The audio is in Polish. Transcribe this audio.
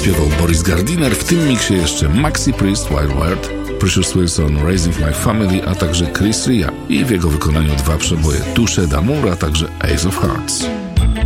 Śpiewał Boris Gardiner, w tym miksie jeszcze Maxi Priest, Wild World, Precious Wilson, Raising My Family, a także Chris Ria i w jego wykonaniu 2 przeboje Touche d'Amour, a także Ace of Hearts.